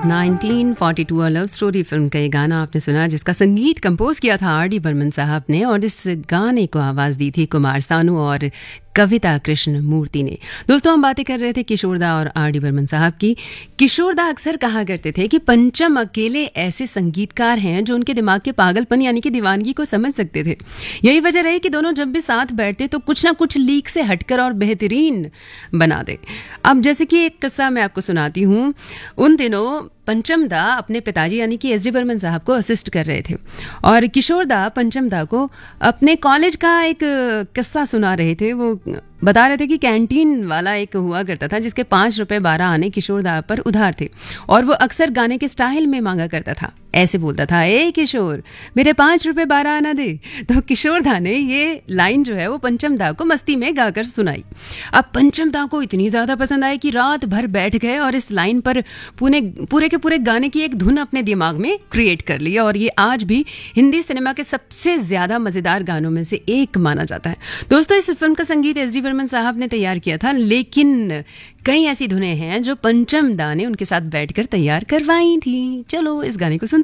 1942 love story film का ये गाना आपने सुना, जिसका संगीत कंपोज किया था आर डी बर्मन साहब ने, और इस गाने को आवाज़ दी थी कुमार सानू और कविता कृष्ण मूर्ति ने। दोस्तों, हम बातें कर रहे थे किशोरदा और आर डी बर्मन साहब की। किशोरदा अक्सर कहा करते थे कि पंचम अकेले ऐसे संगीतकार हैं जो उनके दिमाग के पागलपन यानी कि दीवानगी को समझ सकते थे। यही वजह रही कि दोनों जब भी साथ बैठते तो कुछ ना कुछ लीक से हटकर और बेहतरीन बना दे। अब जैसे कि एक किस्सा मैं आपको सुनाती हूँ। उन दिनों पंचम दा अपने पिताजी यानी कि एस डी बर्मन साहब को असिस्ट कर रहे थे, और किशोर दा पंचम दा को अपने कॉलेज का एक किस्सा सुना रहे थे। वो बता रहे थे कि कैंटीन वाला एक हुआ करता था जिसके 5 रुपए 12 आने किशोर दा पर उधार थे, और वो अक्सर गाने के स्टाइल में मांगा करता था। ऐसे बोलता था, ए किशोर, मेरे 5 रुपए 12 आना दे। तो किशोर दा ने ये लाइन जो है वो पंचम दा को मस्ती में गाकर सुनाई। अब पंचम दा को इतनी ज्यादा पसंद आई कि रात भर बैठ गए और इस लाइन पर पूरे के पूरे गाने की एक धुन अपने दिमाग में क्रिएट कर ली, और ये आज भी हिंदी सिनेमा के सबसे ज्यादा मजेदार गानों में से एक माना जाता है। दोस्तों, इस फिल्म का संगीत एस डी बर्मन साहब ने तैयार किया था, लेकिन कई ऐसी धुनें हैं जो पंचम दा ने उनके साथ बैठकर तैयार करवाई थी। चलो इस गाने को सुनते